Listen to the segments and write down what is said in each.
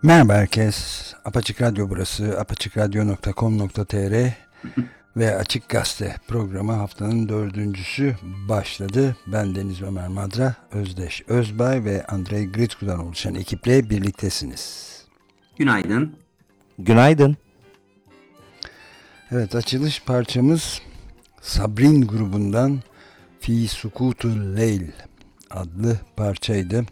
Merhaba herkes. Apaçık Radyo burası. apaçıkradyo.com.tr ve Açık Gazete programı haftanın dördüncüsü başladı. Ben Deniz Ömer Madra, Özdeş Özbay ve Andrei Gritku'dan oluşan ekiple birliktesiniz. Günaydın. Günaydın. Evet, açılış parçamız Sabrin grubundan Fi Sukutul Leyl adlı parçaydı.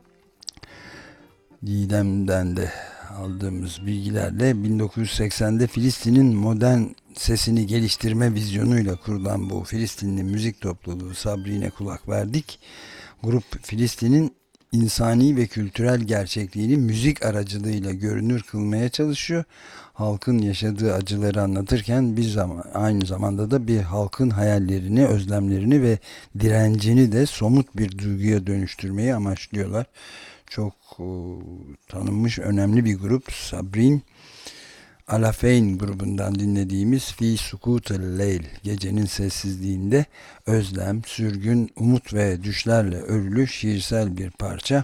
Didem'den de aldığımız bilgilerle 1980'de Filistin'in modern sesini geliştirme vizyonuyla kurulan bu Filistinli müzik topluluğu Sabrin'e kulak verdik. Grup Filistin'in insani ve kültürel gerçekliğini müzik aracılığıyla görünür kılmaya çalışıyor. Halkın yaşadığı acıları anlatırken aynı zamanda da bir halkın hayallerini, özlemlerini ve direncini de somut bir duyguya dönüştürmeyi amaçlıyorlar. Çok tanınmış önemli bir grup. Sabrin Alafeyn grubundan dinlediğimiz Fi Sukutel Leyl, gecenin sessizliğinde özlem, sürgün, umut ve düşlerle örülü şiirsel bir parça.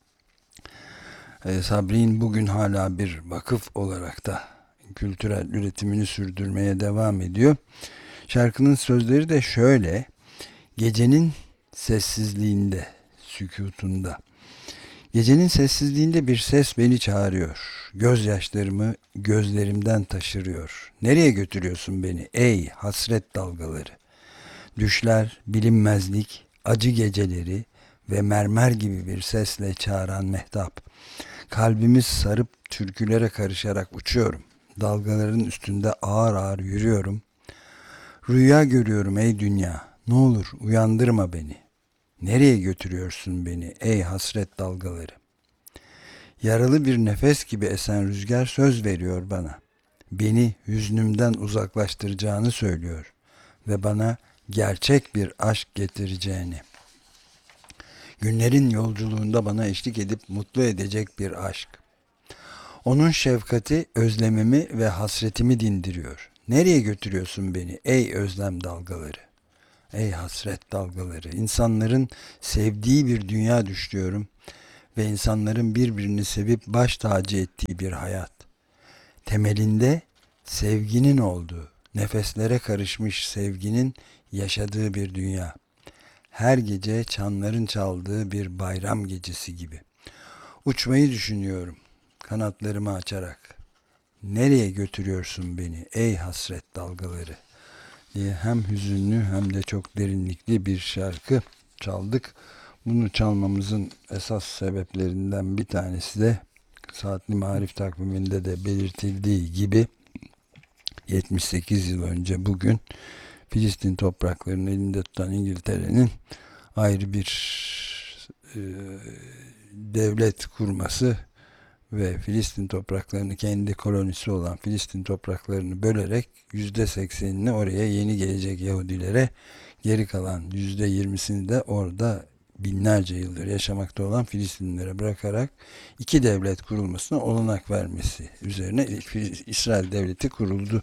Sabrin bugün hala bir vakıf olarak da kültürel üretimini sürdürmeye devam ediyor. Şarkının sözleri de şöyle: gecenin sessizliğinde, sükutunda. Gecenin sessizliğinde bir ses beni çağırıyor. Gözyaşlarımı gözlerimden taşırıyor. Nereye götürüyorsun beni ey hasret dalgaları? Düşler, bilinmezlik, acı geceleri ve mermer gibi bir sesle çağıran mehtap. Kalbimi sarıp türkülere karışarak uçuyorum. Dalgaların üstünde ağır ağır yürüyorum. Rüya görüyorum ey dünya. Ne olur uyandırma beni. Nereye götürüyorsun beni ey hasret dalgaları? Yaralı bir nefes gibi esen rüzgar söz veriyor bana. Beni hüznümden uzaklaştıracağını söylüyor ve bana gerçek bir aşk getireceğini. Günlerin yolculuğunda bana eşlik edip mutlu edecek bir aşk. Onun şefkati özlemimi ve hasretimi dindiriyor. Nereye götürüyorsun beni ey özlem dalgaları? Ey hasret dalgaları, insanların sevdiği bir dünya düşlüyorum ve insanların birbirini sevip baş tacı ettiği bir hayat. Temelinde sevginin olduğu, nefeslere karışmış sevginin yaşadığı bir dünya. Her gece çanların çaldığı bir bayram gecesi gibi. Uçmayı düşünüyorum, kanatlarımı açarak. Nereye götürüyorsun beni ey hasret dalgaları? Diye hem hüzünlü hem de çok derinlikli bir şarkı çaldık. Bunu çalmamızın esas sebeplerinden bir tanesi de Saatli Marif takviminde de belirtildiği gibi 78 yıl önce bugün Filistin topraklarını elinde tutan İngiltere'nin ayrı bir e, devlet kurması ve Filistin topraklarını, kendi kolonisi olan Filistin topraklarını bölerek %80'ini oraya yeni gelecek Yahudilere, geri kalan %20'sini de orada binlerce yıldır yaşamakta olan Filistinlilere bırakarak iki devlet kurulmasına olanak vermesi üzerine İsrail devleti kuruldu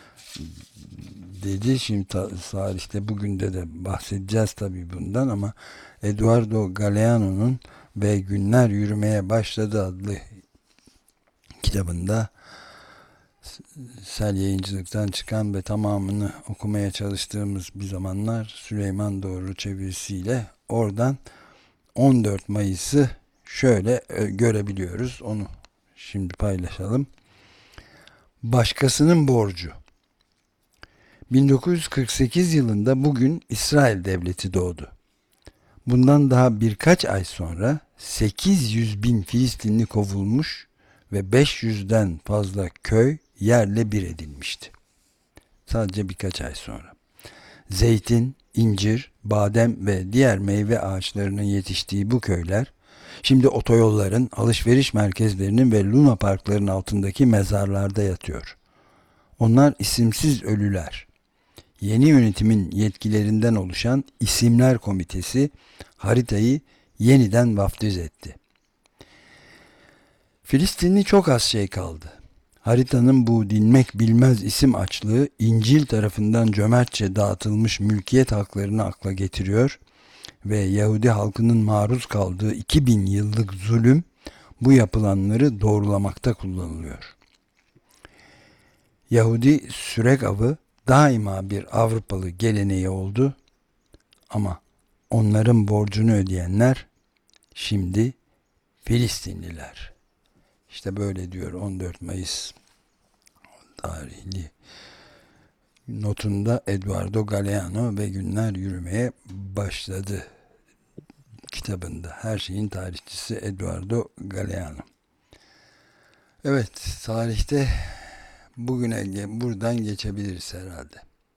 dedi. Şimdi tarihte bugün de bahsedeceğiz tabii bundan, ama Eduardo Galeano'nun ve Günler Yürümeye Başladı adlı kitabında, Sel Yayıncılık'tan çıkan ve tamamını okumaya çalıştığımız bir zamanlar Süleyman Doğru çevirisiyle, oradan 14 Mayıs'ı şöyle görebiliyoruz. Onu şimdi paylaşalım. Başkasının borcu. 1948 yılında bugün İsrail Devleti doğdu. Bundan daha birkaç ay sonra 800 bin Filistinli kovulmuş ve 500'den fazla köy yerle bir edilmişti. Sadece birkaç ay sonra. Zeytin, incir, badem ve diğer meyve ağaçlarının yetiştiği bu köyler, şimdi otoyolların, alışveriş merkezlerinin ve luna parkların altındaki mezarlarda yatıyor. Onlar isimsiz ölüler. Yeni yönetimin yetkilerinden oluşan İsimler Komitesi haritayı yeniden vaftiz etti. Filistinli çok az şey kaldı. Haritanın bu dinmek bilmez isim açlığı, İncil tarafından cömertçe dağıtılmış mülkiyet haklarını akla getiriyor ve Yahudi halkının maruz kaldığı 2000 yıllık zulüm bu yapılanları doğrulamakta kullanılıyor. Yahudi sürek avı daima bir Avrupalı geleneği oldu ama onların borcunu ödeyenler şimdi Filistinliler. İşte böyle diyor 14 Mayıs tarihli notunda Eduardo Galeano ve günler yürümeye başladı kitabında. Her şeyin tarihçisi Eduardo Galeano. Evet, tarihte bugüne buradan geçebiliriz herhalde.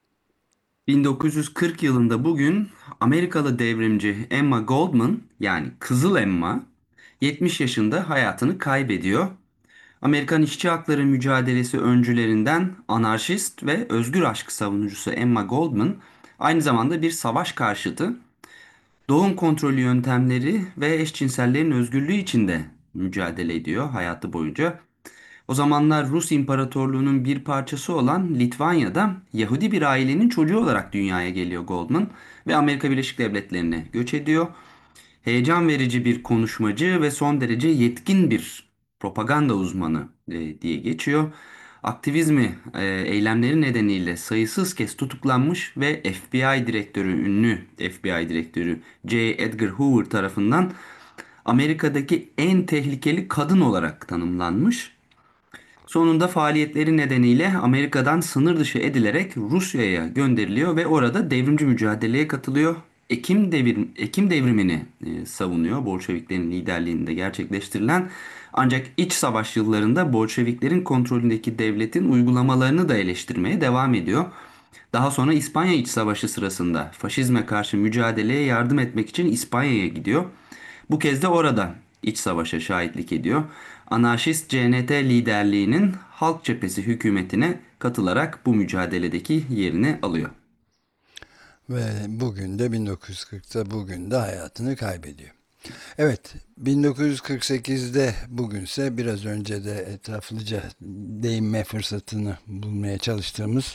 1940 yılında bugün Amerikalı devrimci Emma Goldman, yani Kızıl Emma 70 yaşında hayatını kaybediyor. Amerikan işçi hakları mücadelesi öncülerinden anarşist ve özgür aşk savunucusu Emma Goldman aynı zamanda bir savaş karşıtı, doğum kontrolü yöntemleri ve eşcinsellerin özgürlüğü için de mücadele ediyor hayatı boyunca. O zamanlar Rus İmparatorluğu'nun bir parçası olan Litvanya'da Yahudi bir ailenin çocuğu olarak dünyaya geliyor Goldman ve Amerika Birleşik Devletleri'ne göç ediyor. Heyecan verici bir konuşmacı ve son derece yetkin bir propaganda uzmanı diye geçiyor. Aktivizmi, eylemleri nedeniyle sayısız kez tutuklanmış ve FBI direktörü, ünlü FBI direktörü J. Edgar Hoover tarafından Amerika'daki en tehlikeli kadın olarak tanımlanmış. Sonunda faaliyetleri nedeniyle Amerika'dan sınır dışı edilerek Rusya'ya gönderiliyor ve orada devrimci mücadeleye katılıyor. Ekim devrimini savunuyor. Bolşeviklerin liderliğinde gerçekleştirilen, ancak iç savaş yıllarında Bolşeviklerin kontrolündeki devletin uygulamalarını da eleştirmeye devam ediyor. Daha sonra İspanya İç Savaşı sırasında faşizme karşı mücadeleye yardım etmek için İspanya'ya gidiyor. Bu kez de orada iç savaşa şahitlik ediyor. Anarşist CNT liderliğinin Halk Cephesi hükümetine katılarak bu mücadeledeki yerini alıyor. Ve bugün de 1940'ta bugün de hayatını kaybediyor. Evet, 1948'de bugünse biraz önce de etraflıca değinme fırsatını bulmaya çalıştığımız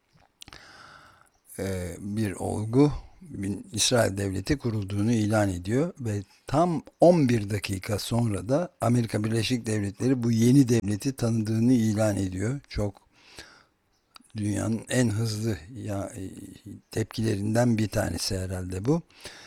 bir olgu, İsrail Devleti kurulduğunu ilan ediyor ve tam 11 dakika sonra da Amerika Birleşik Devletleri bu yeni devleti tanıdığını ilan ediyor. Çok dünyanın en hızlı tepkilerinden bir tanesi herhalde bu.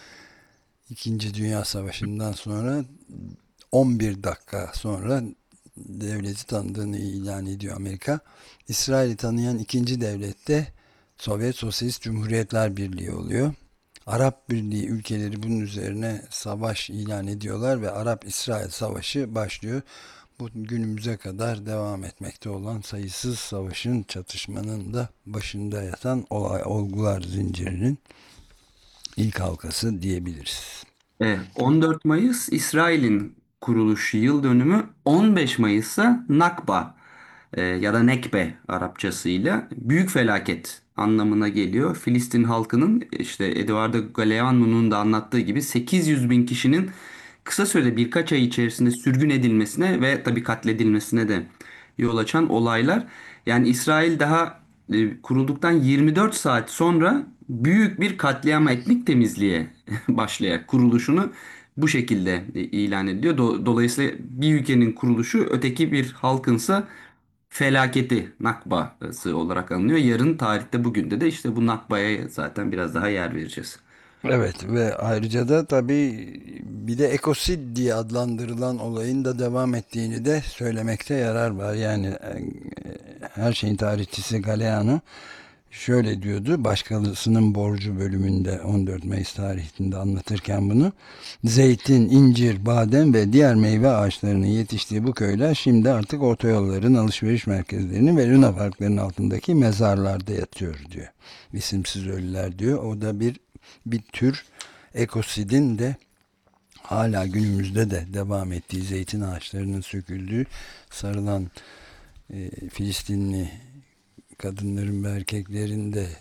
İkinci Dünya Savaşı'ndan sonra 11 dakika sonra devleti tanıdığını ilan ediyor Amerika. İsrail'i tanıyan ikinci devlet de Sovyet Sosyalist Cumhuriyetler Birliği oluyor. Arap Birliği ülkeleri bunun üzerine savaş ilan ediyorlar ve Arap-İsrail Savaşı başlıyor. Bu günümüze kadar devam etmekte olan sayısız savaşın, çatışmanın da başında yatan olgular zincirinin ilk halkası diyebiliriz. 14 Mayıs İsrail'in kuruluş yıl dönümü, 15 Mayıs ise Nakba ya da Nekbe Arapçasıyla büyük felaket anlamına geliyor. Filistin halkının, işte Eduardo Galeano'nun da anlattığı gibi, 800 bin kişinin kısa sürede, birkaç ay içerisinde sürgün edilmesine ve tabii katledilmesine de yol açan olaylar. Yani İsrail daha kurulduktan 24 saat sonra büyük bir katliama, etnik temizliğe başlayarak kuruluşunu bu şekilde ilan ediliyor. Dolayısıyla bir ülkenin kuruluşu öteki bir halkınsa felaketi, nakbası olarak anılıyor. Yarın tarihte, bugün de işte bu nakbaya zaten biraz daha yer vereceğiz. Evet ve ayrıca da tabii bir de ekosid diye adlandırılan olayın da devam ettiğini de söylemekte yarar var. Yani her şeyin tarihçisi Galeano şöyle diyordu, başkasının borcu bölümünde 14 Mayıs tarihinde anlatırken bunu: zeytin, incir, badem ve diğer meyve ağaçlarının yetiştiği bu köyler şimdi artık otoyolların, alışveriş merkezlerinin ve Luna Parkların altındaki mezarlarda yatıyor diyor. İsimsiz ölüler diyor. O da bir tür ekosidin de hala günümüzde de devam ettiği, zeytin ağaçlarının söküldüğü, sarılan Filistinli kadınların ve erkeklerin de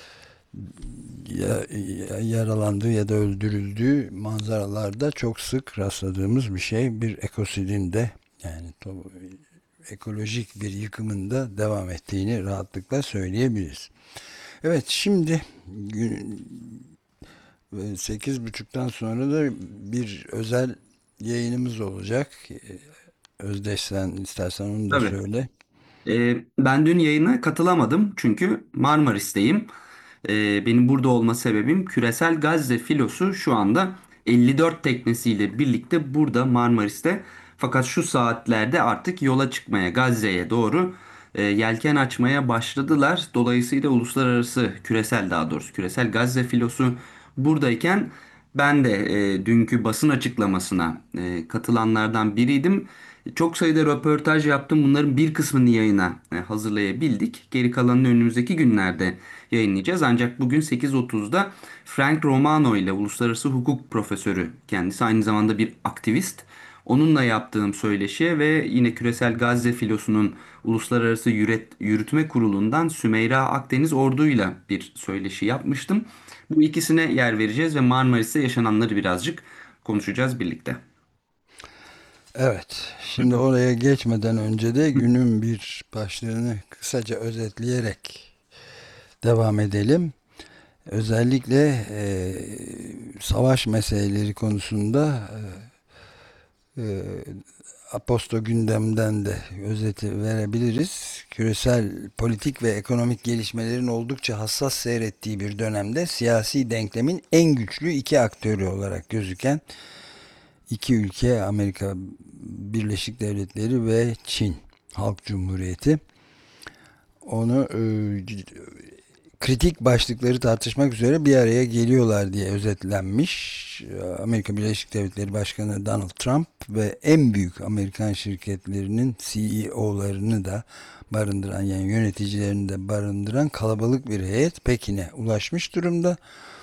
yaralandığı ya da öldürüldüğü manzaralarda çok sık rastladığımız bir şey. Bir ekosidin de, yani ekolojik bir yıkımın da devam ettiğini rahatlıkla söyleyebiliriz. Evet, şimdi 8.30'dan sonra da bir özel yayınımız olacak. Özdeş, sen istersen onu da Tabii. söyle. Ben dün yayına katılamadım çünkü Marmaris'teyim. Benim burada olma sebebim küresel Gazze filosu şu anda 54 teknesiyle birlikte burada Marmaris'te. Fakat şu saatlerde artık yola çıkmaya, Gazze'ye doğru yelken açmaya başladılar. Dolayısıyla uluslararası, küresel daha doğrusu küresel Gazze filosu buradayken ben de dünkü basın açıklamasına katılanlardan biriydim. Çok sayıda röportaj yaptım. Bunların bir kısmını yayına hazırlayabildik. Geri kalanını önümüzdeki günlerde yayınlayacağız. Ancak bugün 8.30'da Frank Romano ile uluslararası hukuk profesörü, kendisi aynı zamanda bir aktivist. Onunla yaptığım söyleşiye ve yine Küresel Gazze Filosu'nun Uluslararası Yürütme Kurulu'ndan Sümeyra Akdeniz Ordu'yla bir söyleşi yapmıştım. Bu ikisine yer vereceğiz ve Marmaris'te yaşananları birazcık konuşacağız birlikte. Evet, şimdi oraya geçmeden önce de günün bir başlığını kısaca özetleyerek devam edelim. Özellikle savaş meseleleri konusunda Aposto gündemden de özeti verebiliriz. Küresel politik ve ekonomik gelişmelerin oldukça hassas seyrettiği bir dönemde siyasi denklemin en güçlü iki aktörü olarak gözüken iki ülke, Amerika Birleşik Devletleri ve Çin Halk Cumhuriyeti, onu kritik başlıkları tartışmak üzere bir araya geliyorlar diye özetlenmiş. Amerika Birleşik Devletleri Başkanı Donald Trump ve en büyük Amerikan şirketlerinin CEO'larını da barındıran, yani yöneticilerini de barındıran kalabalık bir heyet Pekin'e ulaşmış durumda.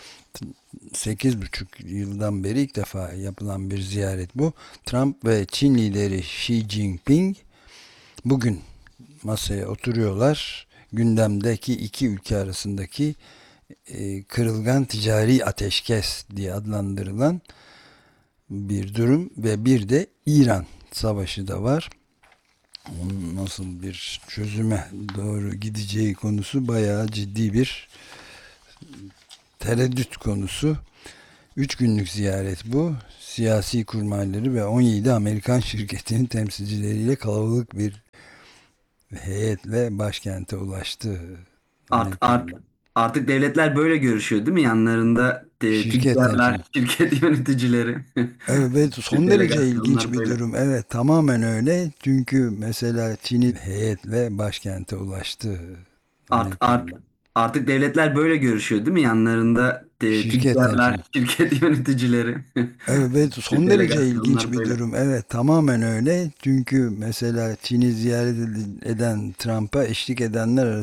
8,5 yıldan beri ilk defa yapılan bir ziyaret bu. Trump ve Çin lideri Xi Jinping bugün masaya oturuyorlar. Gündemdeki iki ülke arasındaki kırılgan ticari ateşkes diye adlandırılan bir durum ve bir de İran savaşı da var. Onun nasıl bir çözüme doğru gideceği konusu bayağı ciddi bir tereddüt konusu. 3 günlük ziyaret bu. Siyasi kurmayları ve 17 Amerikan şirketinin temsilcileriyle kalabalık bir heyetle başkente ulaştı. Art, art, Amerika'nın Artık devletler böyle görüşüyor değil mi? Yanlarında şirket tüccarlar, temsil. şirket yöneticileri, Evet, son derece ilginç delegasyonlar bir böyle. durum. Evet, tamamen öyle. Çünkü mesela Çin'in heyetle başkente ulaştı. Art, art, Amerika'nın Artık devletler böyle görüşüyor değil mi? Yanlarında şirket tüccarlar, temsil. şirket yöneticileri, Evet, son derece ilginç delegasyonlar bir böyle. durum. Evet, tamamen öyle. Çünkü mesela Çin'i ziyaret eden Trump'a eşlik edenler